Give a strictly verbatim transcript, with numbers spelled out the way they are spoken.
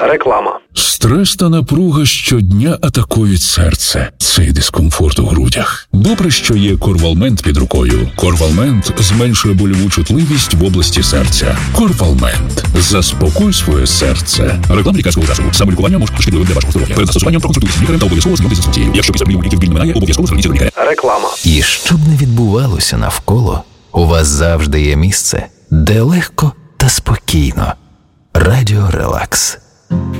Реклама. Стрес та напруга щодня атакують серце. Цей дискомфорт у грудях. Добре, що є Корвалмент під рукою. Корвалмент зменшує больову чутливість в області серця. Корвалмент. Заспокой своє серце. Реклама лікарського засобу. Самолікування може бути шкідливим для вашого здоров'я. Перед застосуванням проконсультуйтесь з лікарем та обов'язково знайомтесь з інструкцією. Якщо після прийому ліків біль не минає, обов'язково зверніться до лікаря. Реклама. І що б не відбувалося навколо, у вас завжди є місце, де легко та спокійно. Радіо Релакс.